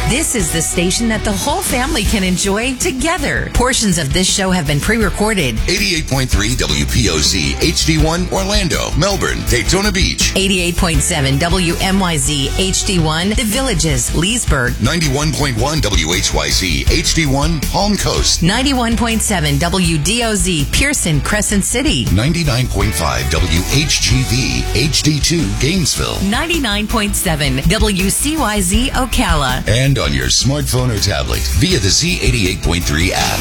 This is the station that the whole family can enjoy together. Portions of this show have been pre-recorded. 88.3 WPOZ HD1 Orlando, Melbourne, Daytona Beach. 88.7 WMYZ HD1 The Villages, Leesburg. 91.1 WHYZ HD1 Palm Coast. 91.7 WDOZ Pearson, Crescent City. 99.5 WHGV HD2 Gainesville. 99.7 WCYZ Ocala. And on your smartphone or tablet via the Z88.3 app.